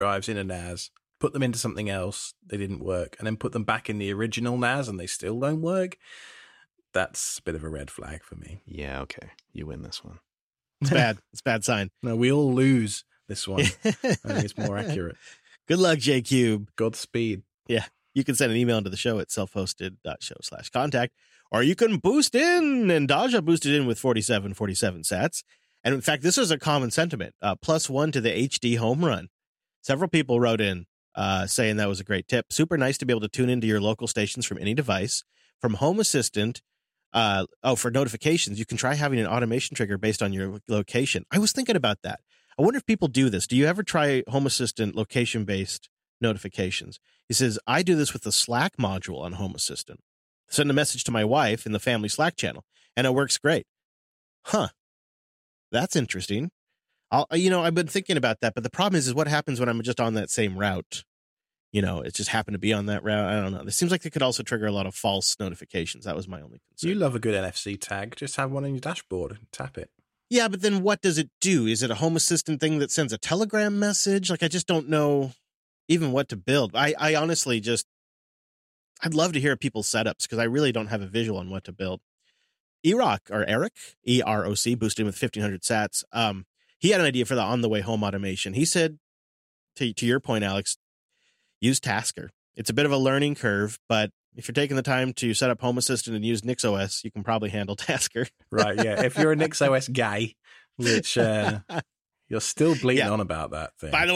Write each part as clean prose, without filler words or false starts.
drives in a NAS, put them into something else, they didn't work, and then put them back in the original NAS and they still don't work, that's a bit of a red flag for me. Yeah, okay. You win this one. It's bad. It's a bad sign. No, we all lose this one. I think it's more accurate. Good luck, JCube. Godspeed. Yeah. You can send an email into the show at selfhosted.show/contact, or you can boost in, and Daja boosted in with 47 sats. And in fact, this is a common sentiment, +1 to the HD home run. Several people wrote in saying that was a great tip. Super nice to be able to tune into your local stations from any device. From Home Assistant, for notifications, you can try having an automation trigger based on your location. I was thinking about that. I wonder if people do this. Do you ever try Home Assistant location-based notifications? He says, I do this with the Slack module on Home Assistant. Send a message to my wife in the family Slack channel, and it works great. Huh. That's interesting. I've been thinking about that, but the problem is what happens when I'm just on that same route? It just happened to be on that route. I don't know. It seems like it could also trigger a lot of false notifications. That was my only concern. You love a good NFC tag. Just have one on your dashboard and tap it. Yeah, but then what does it do? Is it a Home Assistant thing that sends a Telegram message? I just don't know even what to build. I honestly I'd love to hear people's setups because I really don't have a visual on what to build. Eric, EROC, boosted with 1,500 sats. He had an idea for the on-the-way home automation. He said, to your point, Alex, use Tasker. It's a bit of a learning curve, but if you're taking the time to set up Home Assistant and use NixOS, you can probably handle Tasker. Right, yeah. If you're a NixOS guy, which you're still bleeding on about that thing. By the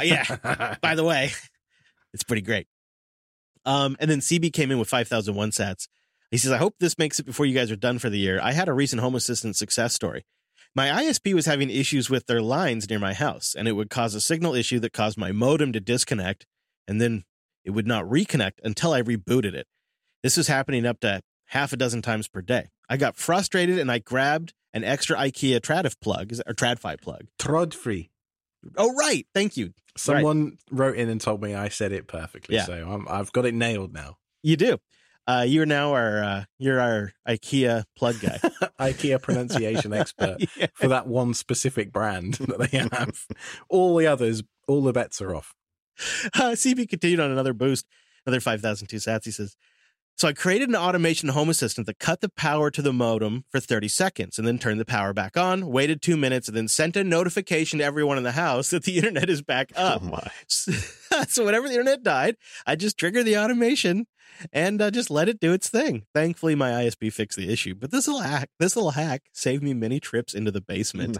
way, it's pretty great. And then CB came in with 5,001 sats. He says, I hope this makes it before you guys are done for the year. I had a recent Home Assistant success story. My ISP was having issues with their lines near my house, and it would cause a signal issue that caused my modem to disconnect, and then it would not reconnect until I rebooted it. This was happening up to half a dozen times per day. I got frustrated, and I grabbed an extra IKEA TradFi plug. Trodfree. Oh, right. Thank you. Someone wrote in and told me I said it perfectly, so I've got it nailed now. You do. You're now our IKEA plug guy. IKEA pronunciation expert for that one specific brand that they have. All the others, all the bets are off. CB continued on another boost, another 5,002 sats. He says, so I created an automation Home Assistant that cut the power to the modem for 30 seconds and then turned the power back on, waited 2 minutes, and then sent a notification to everyone in the house that the internet is back up. Oh my. So whenever the internet died, I just triggered the automation and just let it do its thing. Thankfully, my ISP fixed the issue, but this little hack saved me many trips into the basement.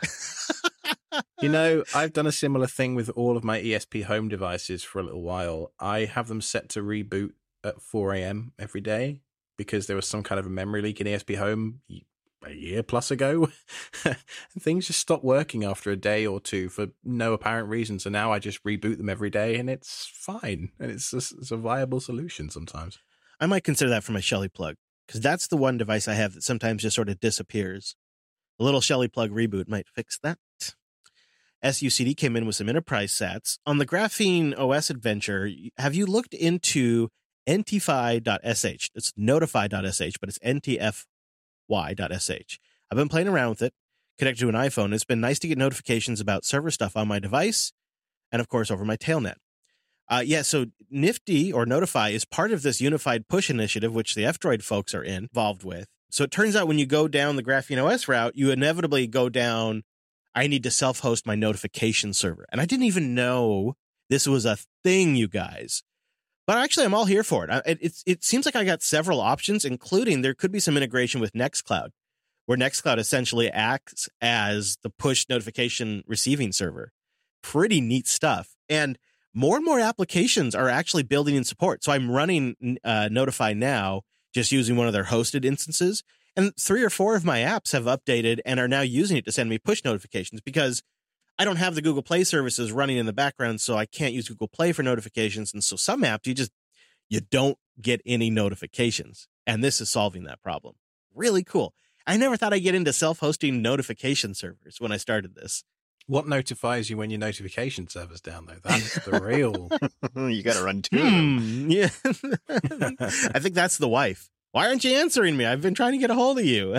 I've done a similar thing with all of my ESP home devices for a little while. I have them set to reboot at 4 a.m. every day because there was some kind of a memory leak in ESP home a year plus ago. And things just stopped working after a day or two for no apparent reason. So now I just reboot them every day and it's fine. And it's a viable solution sometimes. I might consider that for my Shelly plug because that's the one device I have that sometimes just sort of disappears. A little Shelly plug reboot might fix that. SUCD came in with some enterprise sats. On the Graphene OS adventure, have you looked into NTFi.sh? It's notify.sh, but it's NTFy.sh. I've been playing around with it, connected to an iPhone. It's been nice to get notifications about server stuff on my device and, of course, over my tailnet. So Nifty or Notify is part of this unified push initiative, which the F-Droid folks are involved with. So it turns out when you go down the Graphene OS route, you inevitably go down, I need to self-host my notification server. And I didn't even know this was a thing, you guys. But actually, I'm all here for it. It seems like I got several options, including there could be some integration with Nextcloud, where Nextcloud essentially acts as the push notification receiving server. Pretty neat stuff. And more applications are actually building in support. So I'm running Notify now, just using one of their hosted instances. And 3 or 4 of my apps have updated and are now using it to send me push notifications because I don't have the Google Play services running in the background, so I can't use Google Play for notifications. And so some apps, you don't get any notifications. And this is solving that problem. Really cool. I never thought I'd get into self-hosting notification servers when I started this. What notifies you when your notification server's down, though? That's the real... You got to run 2 of them. Yeah. I think that's the wife. Why aren't you answering me? I've been trying to get a hold of you.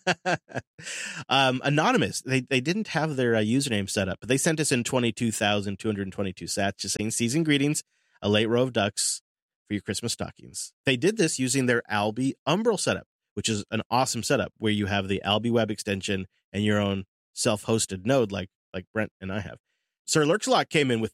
Anonymous. They didn't have their username set up, but they sent us in 22,222 sats just saying season greetings, a late row of ducks for your Christmas stockings. They did this using their Alby Umbrel setup, which is an awesome setup where you have the Alby web extension and your own self-hosted node like Brent and I have. Sir Lurkslot came in with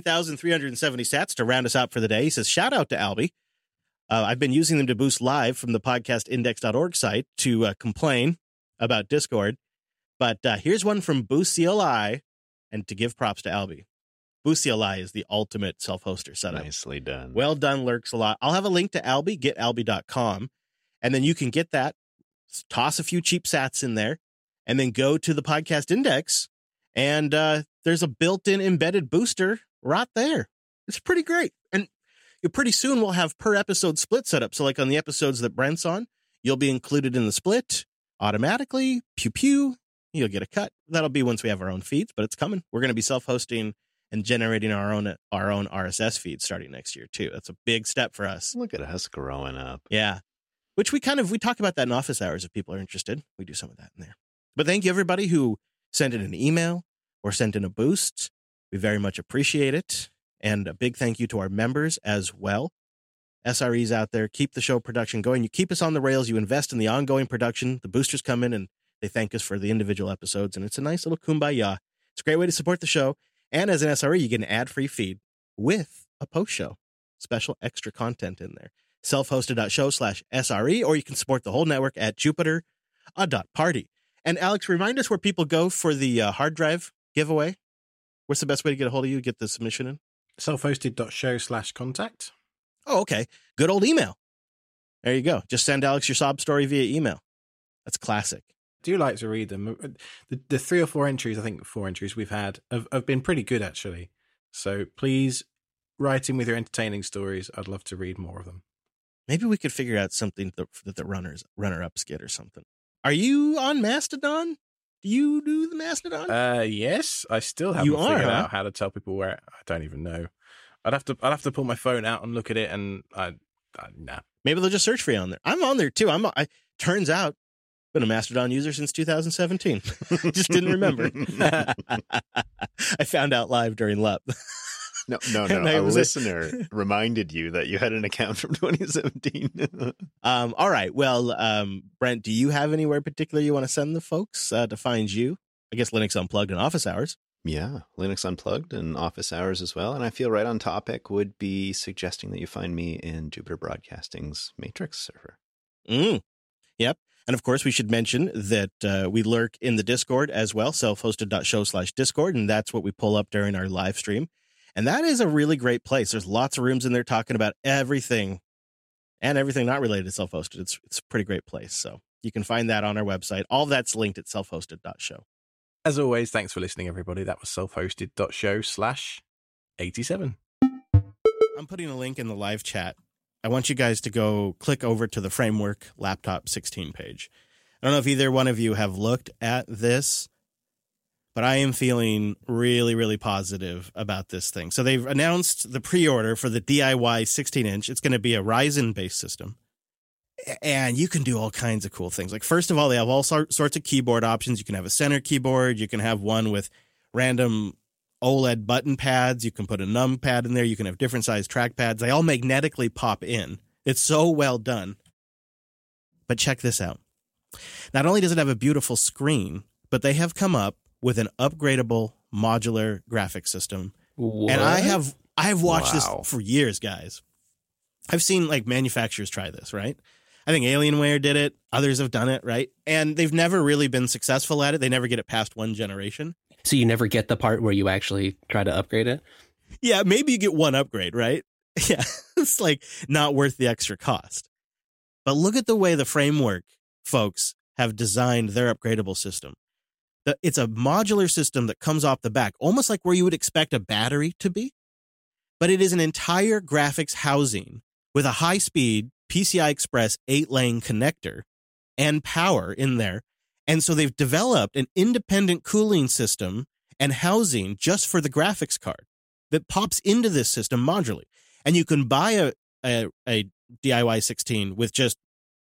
13,370 sats to round us out for the day. He says, shout out to Alby. I've been using them to boost live from the podcastindex.org site to complain about Discord. But here's one from Boost CLI, and to give props to Alby. Boost CLI is the ultimate self-hoster setup. Nicely done. Well done, Lurkslot. I'll have a link to Alby, getalby.com, and then you can get that, toss a few cheap sats in there, and then go to the podcast index, and there's a built-in embedded booster right there. It's pretty great. And pretty soon we'll have per episode split set up. So like on the episodes that Brent's on, you'll be included in the split automatically. Pew, pew. You'll get a cut. That'll be once we have our own feeds, but it's coming. We're going to be self-hosting and generating our own RSS feed starting next year too. That's a big step for us. Look at us growing up. Yeah. Which we talk about that in office hours if people are interested. We do some of that in there. But thank you everybody who sent in an email or sent in a boost. We very much appreciate it. And a big thank you to our members as well. SREs out there, keep the show production going. You keep us on the rails. You invest in the ongoing production. The boosters come in and they thank us for the individual episodes. And it's a nice little kumbaya. It's a great way to support the show. And as an SRE, you get an ad-free feed with a post show. Special extra content in there. Self-hosted.show/SRE, or you can support the whole network at Jupiter.party. And Alex, remind us where people go for the hard drive giveaway. What's the best way to get a hold of you, get the submission in? Selfhosted.show/contact. Oh, okay. Good old email. There you go. Just send Alex your sob story via email. That's classic. Do like to read them. The 3 or 4 entries, I think 4 entries we've had have been pretty good, actually. So please write in with your entertaining stories. I'd love to read more of them. Maybe we could figure out something that the runner-up skit or something. Are you on Mastodon? Do you do the Mastodon? Yes. I still haven't figured out how to tell people where. I don't even know. I'd have to pull my phone out and look at it, and nah. Maybe they'll just search for you on there. I'm on there too. Turns out, been a Mastodon user since 2017. Just didn't remember. I found out live during LUP. No. A listener reminded you that you had an account from 2017. All right. Well, Brent, do you have anywhere particular you want to send the folks to find you? I guess Linux Unplugged and Office Hours. Yeah, Linux Unplugged and Office Hours as well. And I feel right on topic would be suggesting that you find me in Jupiter Broadcasting's Matrix server. Yep. And of course, we should mention that we lurk in the Discord as well, self-hosted.show/Discord. And that's what we pull up during our live stream. And that is a really great place. There's lots of rooms in there talking about everything and everything not related to self-hosted. It's a pretty great place. So you can find that on our website. All of that's linked at self-hosted.show. As always, thanks for listening, everybody. That was self-hosted.show/87. I'm putting a link in the live chat. I want you guys to go click over to the Framework Laptop 16 page. I don't know if either one of you have looked at this, but I am feeling really, really positive about this thing. So they've announced the pre-order for the DIY 16-inch. It's going to be a Ryzen-based system. And you can do all kinds of cool things. Like, first of all, they have all sorts of keyboard options. You can have a center keyboard. You can have one with random OLED button pads. You can put a numpad in there. You can have different size trackpads. They all magnetically pop in. It's so well done. But check this out. Not only does it have a beautiful screen, but they have come up with an upgradable modular graphics system. What? And I have watched this for years, guys. I've seen like manufacturers try this, right? I think Alienware did it. Others have done it, right? And they've never really been successful at it. They never get it past one generation. So you never get the part where you actually try to upgrade it? Yeah, maybe you get one upgrade, right? Yeah, it's like not worth the extra cost. But look at the way the Framework folks have designed their upgradable system. It's a modular system that comes off the back, almost like where you would expect a battery to be. But it is an entire graphics housing with a high-speed PCI Express 8-lane connector and power in there. And so they've developed an independent cooling system and housing just for the graphics card that pops into this system modularly. And you can buy a DIY 16 with just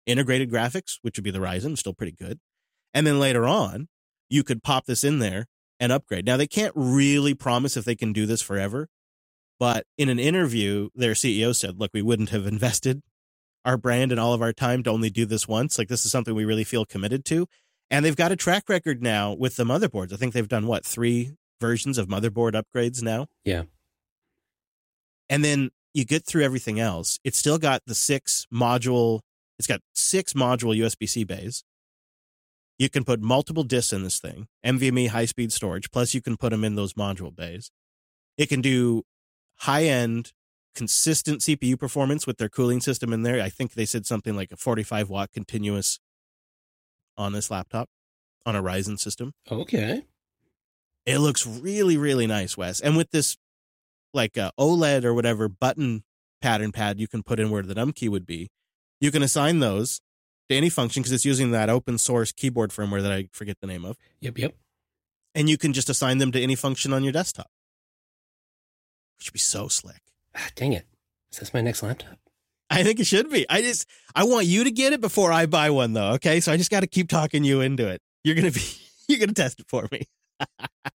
integrated graphics, which would be the Ryzen, still pretty good. And then later on, you could pop this in there and upgrade. Now, they can't really promise if they can do this forever, but in an interview, their CEO said, look, we wouldn't have invested our brand and all of our time to only do this once. Like, this is something we really feel committed to. And they've got a track record now with the motherboards. I think they've done, 3 versions of motherboard upgrades now? Yeah. And then you get through everything else. It's still got the 6 module USB-C bays. You can put multiple disks in this thing, NVMe high-speed storage, plus you can put them in those module bays. It can do high-end, consistent CPU performance with their cooling system in there. I think they said something like a 45-watt continuous on this laptop, on a Ryzen system. Okay. It looks really, really nice, Wes. And with this, like OLED or whatever button pattern pad you can put in where the num key would be, you can assign those to any function because it's using that open source keyboard firmware that I forget the name of. Yep. And you can just assign them to any function on your desktop, which would be so slick. Dang it. Is this my next laptop? I think it should be. I want you to get it before I buy one, though. Okay, so I just got to keep talking you into it. You're gonna test it for me.